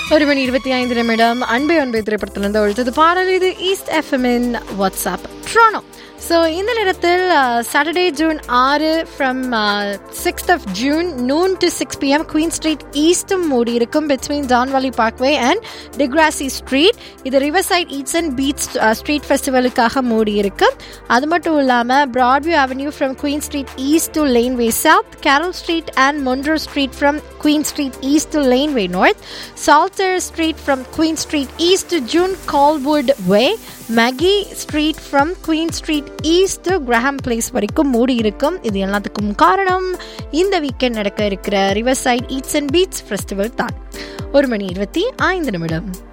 1:25 அன்பே அன்பே திரைப்படத்திலிருந்து ஒழித்தது பாடல். இது ஈஸ்ட் எஃப்எம்மின் வாட்ஸ்அப் ட்ரானோ. ஸோ இந்த நேரத்தில் Saturday June 6 from 6th of June noon to 6 PM queen street ஈஸ்டும் மூடி இருக்கும் பிட்வீன் டான் வேலி பார்க்வே அண்ட் டிக்ராசி ஸ்ட்ரீட். இது Riverside eats and beach street ஃபெஸ்டிவலுக்காக மூடி இருக்கு. அது மட்டும் இல்லாமல் பிராட்வியூ avenue from queen street east to லேன்வே south, carol street and Munro street from queen street east to லேன்வே north, solder street from queen street east to June கால்வுட் way, Maggi street from queen street east to Graham place வரைக்கும் மூடி இருக்கும். இது எல்லாத்துக்கும் காரணம் இந்த weekend நடக்க இருக்கிற Riverside eats and beach festival தான். 1:25